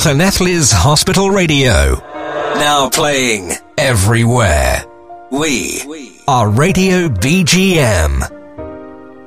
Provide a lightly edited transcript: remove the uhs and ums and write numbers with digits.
Llanelli's Hospital Radio. Now playing everywhere. We are Radio BGM.